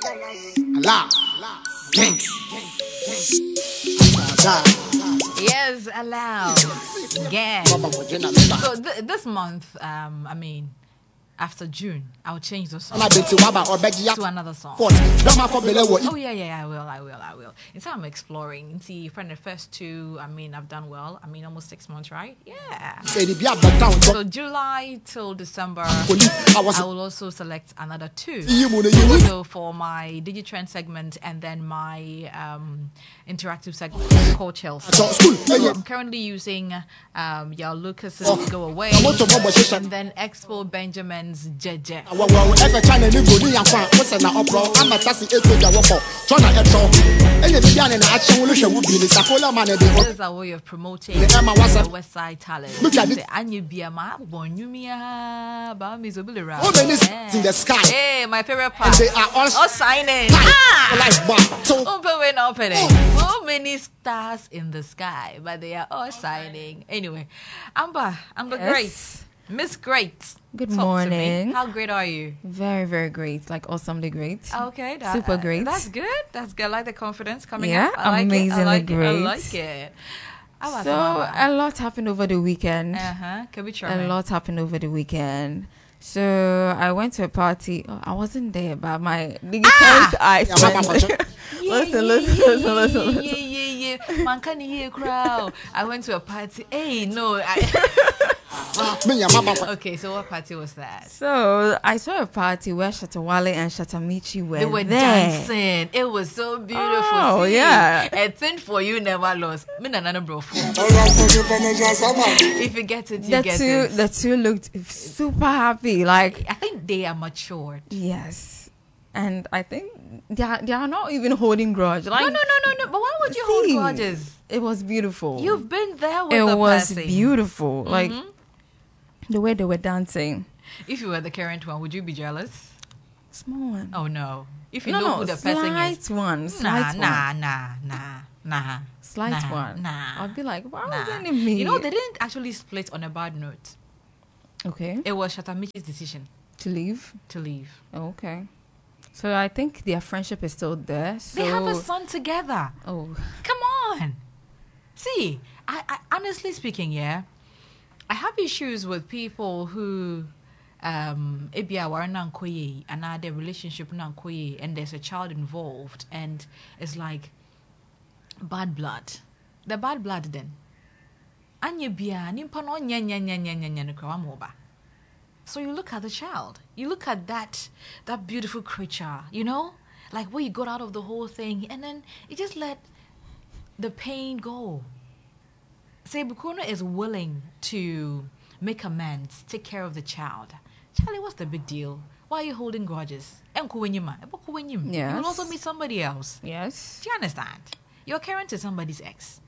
Allah. Gang. Yes, allow. Gang. So this month, after June, I'll change the song to another song. Oh yeah, I will. It's how I'm exploring. See, from the first two, I've done well. Almost 6 months, right? Yeah. So July till December, I will also select another 2. So for my Digitrend segment and then my interactive segment called Chelsea. So I'm currently using Yao Lucas's Go Away and then Expo Benjamin's Jeje. This is our way of promoting the West Side talent. Look at it. In the sky. Hey, my favorite part. They are all signing. Opening. So many stars in the sky, but they are all signing. Anyway, Amber Great. Miss Great. Good morning. How great are you? Very, very great. Like awesomely great. Okay. Super great. That's good. I like the confidence coming up. I like amazingly great. I like it. So a lot happened over the weekend. Can we try? A lot happened over the weekend. So I went to a party. Oh, I wasn't there, but my digital eyes. Listen. Yeah. Man, can you hear crowd? I went to a party. Hey, no. Okay, so what party was that? So I saw a party where Shatawale and Shatamichi were They were there. Dancing. It was so beautiful. Oh, See, yeah. A thing for you never lost. If you get it, you get it. The two looked super happy. Like, I think they are matured. yes. And I think they are not even holding grudge. Like, No. But why would you hold grudges? It was beautiful. You've been there with it the was person. beautiful. Like, the way they were dancing. If you were the current one, would you be jealous? Small one. Oh no. If you know who the person is. Slight one. Slight one. Nah. I'll be like, why wasn't it me? You know, they didn't actually split on a bad note. Okay. It was Shatamichi's decision To leave? to leave. Okay. So I think their friendship is still there. So They have a son together. Oh. Come on. See, I honestly speaking, yeah, I have issues with people who ebia and their relationship and there's a child involved and it's like bad blood. The bad blood then. So you look at the child. You look at that beautiful creature, you know? Like where you got out of the whole thing and then you just let the pain go. Say Bukono is willing to make amends, take care of the child. Charlie, what's the big deal? Why are you holding grudges? You Yes. will also meet somebody else. Yes. Do you understand? Your current is somebody's ex.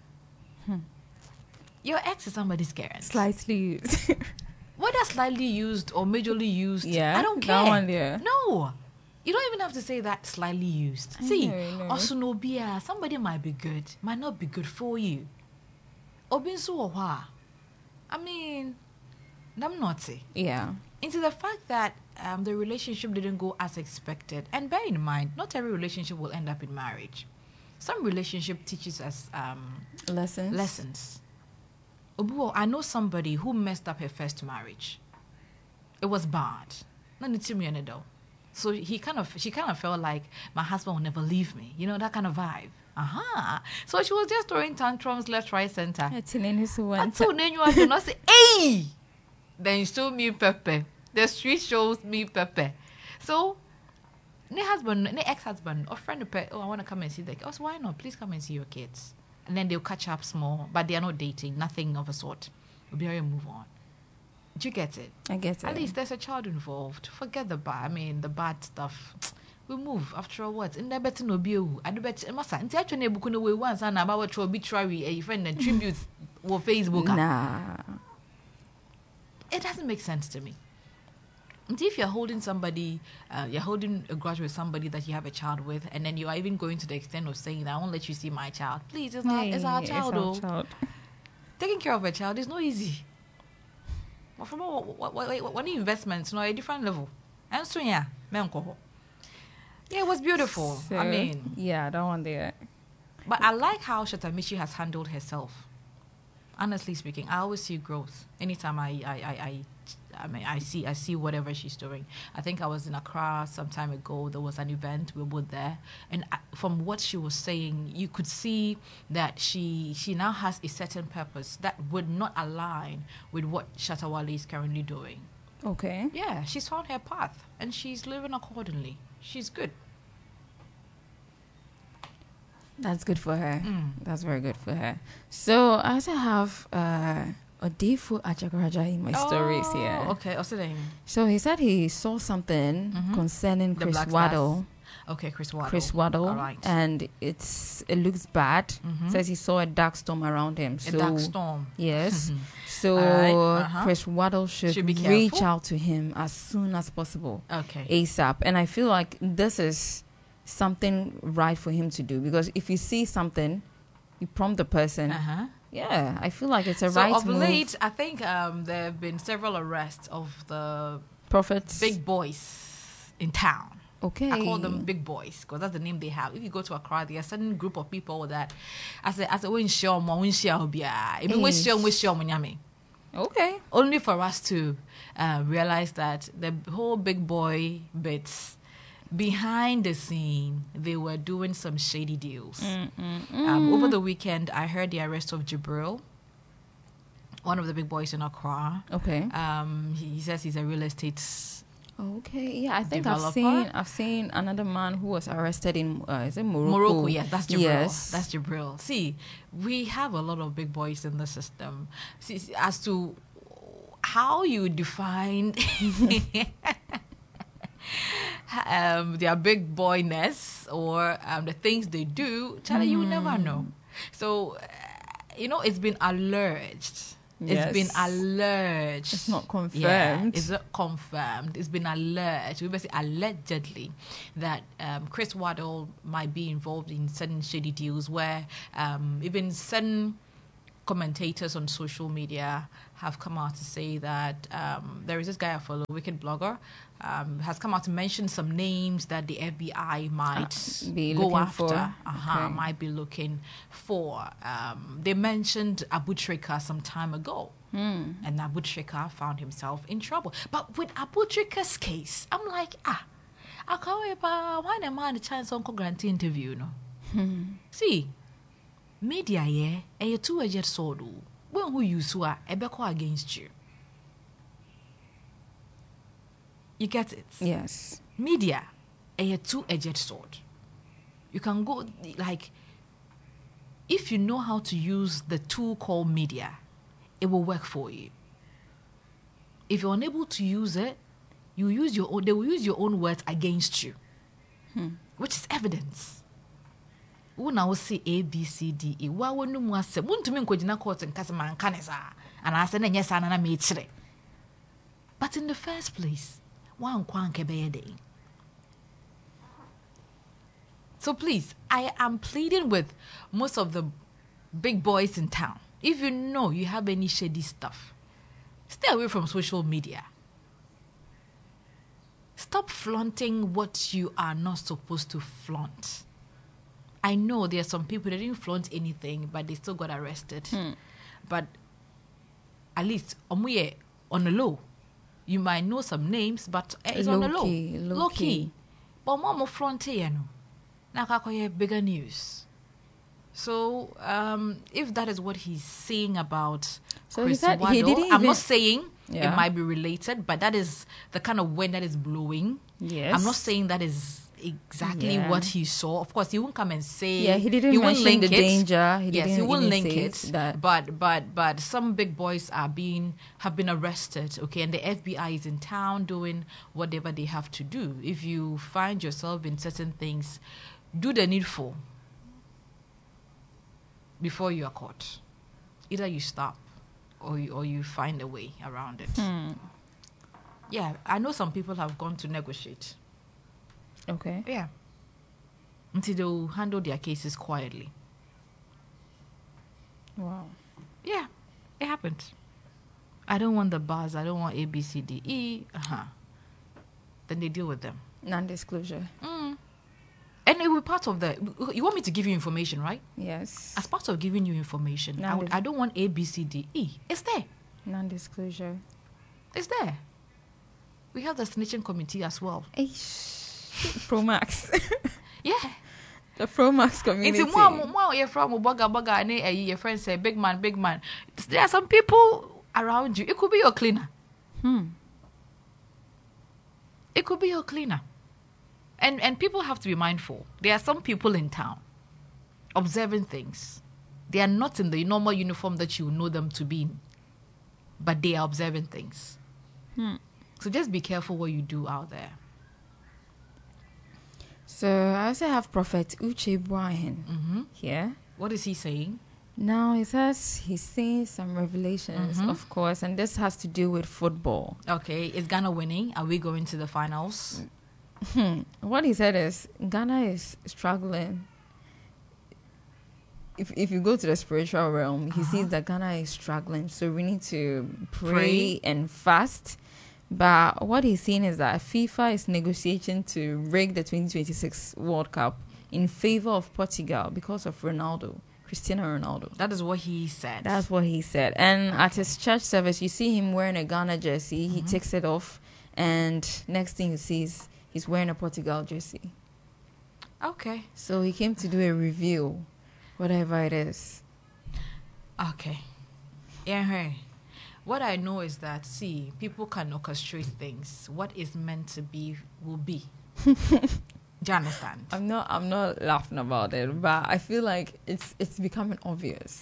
Your ex is somebody's current. Slightly used. Whether slightly used or majorly used, Yeah, I don't care. that one there. No. You don't even have to say that slightly used. See, know. also no beer, somebody might be good, might not be good for you. Obinsu I'm naughty. Yeah. Into the fact that the relationship didn't go as expected. And bear in mind, not every relationship will end up in marriage. Some relationship teaches us lessons. Obuo, I know somebody who messed up her first marriage. It was bad. So she kind of felt like my husband will never leave me. You know, that kind of vibe. So she was just throwing tantrums left, right, center. I told you not say, hey! Then you show me Pepe. The street shows me Pepe. So, ex-husband, or friend, I want to come and see the kids. Why not? Please come and see your kids. And then they'll catch up small, but they are not dating, nothing of a sort. We'll be able to move on. Do you get it? I get it. At least there's a child involved. Forget the bad stuff. We move after what? In the better no be I do better massa. Nti actually buku no we once and about what obituary a friend and tribute or Facebook. Nah. It doesn't make sense to me. And if you're holding somebody, you're holding a grudge with somebody that you have a child with, and then you are even going to the extent of saying, I won't let you see my child. Please, it's our child. Taking care of a child is not easy. But from what investments, no, a different level. And so, yeah, Yeah, it was beautiful. So, I mean, yeah, that one there. but I like how Shatamichi has handled herself. Honestly speaking, I always see growth. Anytime I mean, I see whatever she's doing. I think I was in Accra some time ago. There was an event. We were there, and from what she was saying, you could see that she now has a certain purpose that would not align with what Shatawale is currently doing. Okay. Yeah, she's found her path, and she's living accordingly. She's good. That's good for her. That's very good for her. So I also have Odifu Achakaraja in my stories here. Okay, what's the name? So he said he saw something concerning The Chris Black Waddle. Okay, Chris Waddle. Chris Waddle. All right. And it looks bad. Says he saw a dark storm around him. A dark storm. Yes. So All right, Chris Waddle should be reach careful. out to him as soon as possible. Okay. ASAP. And I feel like this is something right for him to do, because if you see something, you prompt the person. Yeah, I feel like it's a right of move. late, I think there have been several arrests of the Prophets. big boys in town. Okay. I call them big boys because that's the name they have. If you go to Accra, there are a certain group of people that as a Okay. only for us to realize that the whole big boy bits behind the scene, they were doing some shady deals. Over the weekend, I heard the arrest of Jibril, one of the big boys in Accra. Okay. He says he's a real estate. Okay. Yeah, I think Developer? I've seen another man who was arrested in is it Morocco? Morocco, yes, that's Jibril. Yes. That's Jibril. See, we have a lot of big boys in the system. See, as to how you define their big boyness or the things they do, Charlie, you will never know. So, it's been alleged. Yes. It's been alleged. It's not confirmed. Yeah, it's not confirmed. It's been alleged. We say allegedly that Chris Waddle might be involved in certain shady deals where even certain commentators on social media have come out to say that there is this guy I follow, Wicked Blogger, has come out to mention some names that the FBI might be go looking after, for. Okay. might be looking for. They mentioned Abu Trika some time ago, and Abu Trika found himself in trouble. But with Abu Trika's case, I'm like, I can't why am I the chance on grant interview, no? See, media, yeah, a two-edged sword. When who you swear, a beko against you. You get it? Yes. Media, a two-edged sword. You can go, like, if you know how to use the tool called media, it will work for you. If you're unable to use it, they will use your own words against you, which is evidence. When I will say A, B, C, D, E, why wouldn't you say, wouldn't you mean court and Casaman Canesa? And I said, yes, and I made it. But in the first place, one quanke be a day. So please, I am pleading with most of the big boys in town. If you know you have any shady stuff, stay away from social media. Stop flaunting what you are not supposed to flaunt. I know there are some people that didn't flaunt anything, but they still got arrested. But at least on the low, you might know some names, but it's on the low. Low key. But more flaunting, you know. Now I bigger news. So if that is what he's saying about Chris Waddle, I'm not saying it might be related, but that is the kind of wind that is blowing. Yes. I'm not saying that is exactly what he saw. Of course, he won't come and say. Yeah, he didn't mention the danger. He won't link it. That. But some big boys have been arrested. Okay, and the FBI is in town doing whatever they have to do. If you find yourself in certain things, do the needful before you are caught. Either you stop or you find a way around it. Yeah, I know some people have gone to negotiate. Okay. Yeah. Until they will handle their cases quietly. Wow. Yeah, it happened. I don't want the buzz. I don't want A, B, C, D, E. Then they deal with them. Non-disclosure. part of the. You want me to give you information, right? Yes. As part of giving you information, I don't want A, B, C, D, E. It's there. Non-disclosure. It's there. We have the snitching committee as well. Pro Max. Yeah. The Pro Max community. It's more you're from Boga, and your friends say, big man. There are some people around you. It could be your cleaner. It could be your cleaner. And people have to be mindful. There are some people in town observing things. They are not in the normal uniform that you know them to be in, but they are observing things. So just be careful what you do out there. So I also have Prophet Uche Brian here. What is he saying? Now he says he's seeing some revelations, of course, and this has to do with football. Okay, is Ghana winning? Are we going to the finals? What he said is Ghana is struggling. If you go to the spiritual realm, he sees that Ghana is struggling, so we need to pray and fast. But what he's seeing is that FIFA is negotiating to rig the 2026 World Cup in favor of Portugal because of Cristiano Ronaldo. That is what he said. That's what he said. And at his church service, you see him wearing a Ghana jersey. He takes it off, and next thing you see is he's wearing a Portugal jersey. Okay. So he came to do a review, whatever it is. Okay. Yeah. What I know is that, see, people can orchestrate things. What is meant to be will be. Do you understand? I'm not laughing about it, but I feel like it's becoming obvious.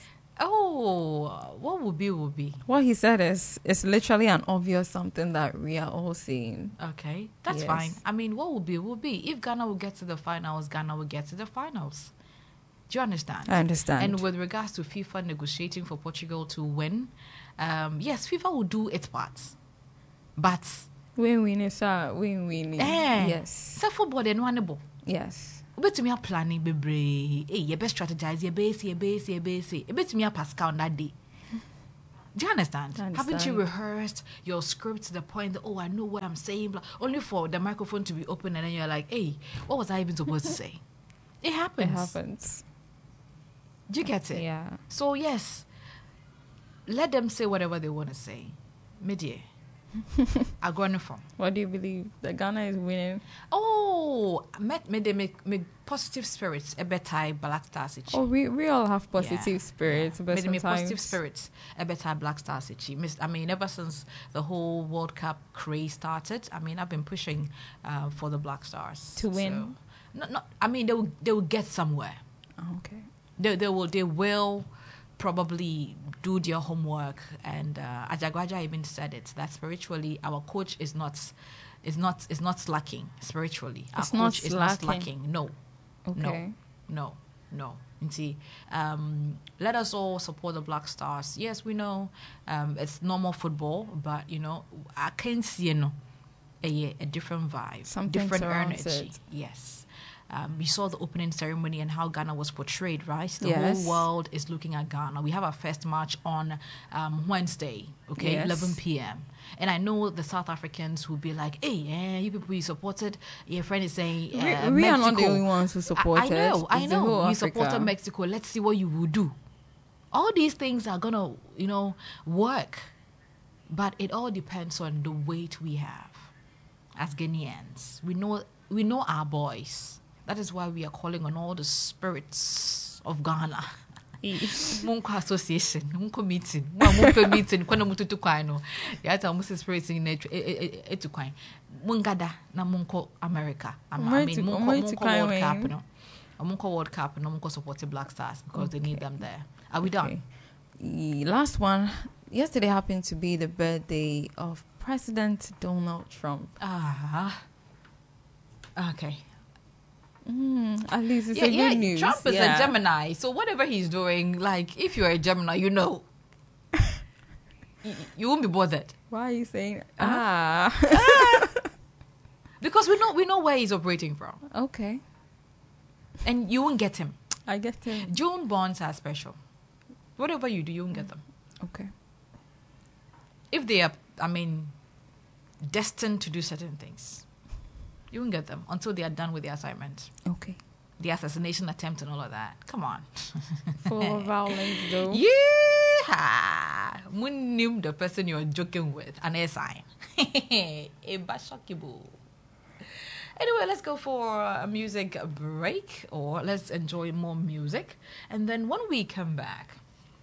Oh, what will be will be. What he said is it's literally an obvious something that we are all seeing. Okay, that's fine. I mean, what will be will be. If Ghana will get to the finals, Ghana will get to the finals. Do you understand? I understand. And with regards to FIFA negotiating for Portugal to win, yes, FIFA will do its part. But win-win is win-win. Yes. So football, they know. Yes. But to me, planning, baby. Hey, you best strategize. You base. But to me, Pascal on that day. Do you understand? Haven't you rehearsed your script to the point that, oh, I know what I'm saying, blah, only for the microphone to be open and then you're like, hey, what was I even supposed to say? It happens. Do you get it? Yeah. So, yes, let them say whatever they want to say. Media. I'm going from. What do you believe? That Ghana is winning? Oh, they make positive spirits a better Black Stars. Oh, we all have positive spirits. Yeah. But Make sometimes positive spirits a better Black Stars. I mean, ever since the whole World Cup craze started, I mean, I've been pushing for the Black Stars to win. So, I mean, they will get somewhere. Oh, okay. They will probably do their homework, and Ajagwaja even said it that spiritually our coach is not slacking spiritually. Our coach is not slacking. No. Okay. No. And see, let us all support the Black Stars. Yes, we know it's normal football, but I can see a different vibe, something different energy. It. Yes. We saw the opening ceremony and how Ghana was portrayed, right? The whole world is looking at Ghana. We have our first match on Wednesday, 11 p.m. And I know the South Africans will be like, hey, you people, you supported, your friend is saying, we are not the only ones who supported. I know. You supported Mexico. Let's see what you will do. All these things are going to, work. But it all depends on the weight we have as Ghanaians. We know our boys. That is why we are calling on all the spirits of Ghana. Munko association, munko meeting, munko meeting. Kwena mututu kwaino. Yata musi spirits in etu kwain. Mungada na munko America. I mean munko World Cup no. Munko World Cup no munko support the Black Stars because they need them there. Are we done? Last one. Yesterday happened to be the birthday of President Donald Trump. Okay. At least it's a good news. Trump is a Gemini, so whatever he's doing, like if you're a Gemini, you won't be bothered. Why are you saying Because we know where he's operating from. Okay. And you won't get him. I get him. June bonds are special. Whatever you do, you won't get them. Okay. If they are, destined to do certain things, you won't get them until they are done with the assignment. Okay. the assassination attempt and all of that. Come on. Full of violence, though. Yeah. When name the person you're joking with, an sign. Anyway, let's go for a music break, or let's enjoy more music. And then when we come back,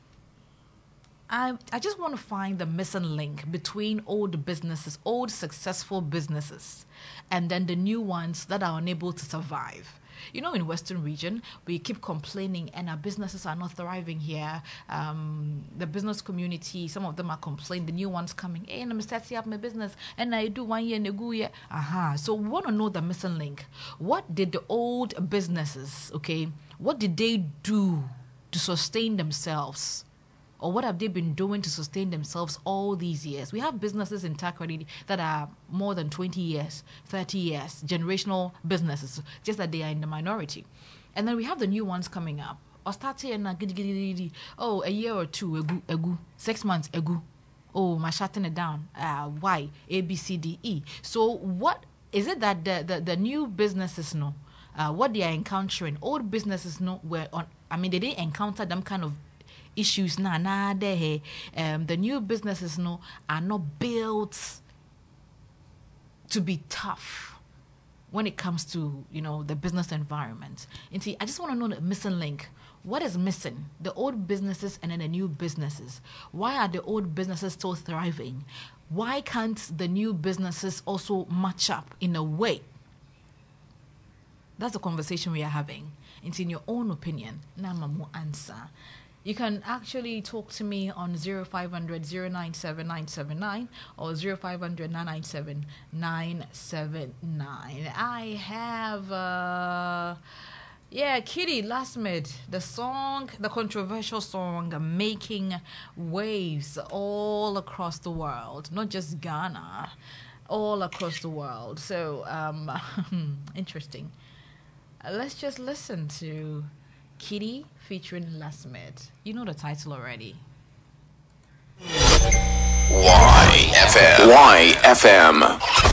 I just want to find the missing link between old businesses, old successful businesses, and then the new ones that are unable to survive. You know, in Western region, we keep complaining and our businesses are not thriving here. The business community, some of them are complaining. The new ones coming, hey, I'm setting up my business and I do 1 year and a good year. So we want to know the missing link. What did the old businesses, what did they do to sustain themselves? Or what have they been doing to sustain themselves all these years? We have businesses in Takoradi that are more than 20 years, 30 years, generational businesses, just that they are in the minority. And then we have the new ones coming up. Oh, a year or two ago, 6 months ago. Oh, my shutting it down. Why? A, B, C, D, E. So what is it that the new businesses know? What they are encountering? Old businesses know they didn't encounter them kind of issues the new businesses are not built to be tough when it comes to the business environment. And see, I just want to know the missing link. What is missing? The old businesses and then the new businesses. Why are the old businesses still thriving? Why can't the new businesses also match up in a way? That's the conversation we are having. It's in your own opinion. Namamu answer. You can actually talk to me on 0500 097 979 or 0500 997 979. I have, Kitty Lasmid, the controversial song, Making Waves all across the world, not just Ghana, all across the world. So, interesting. Let's just listen to Kitty featuring Lasmid. You know the title already. YFM.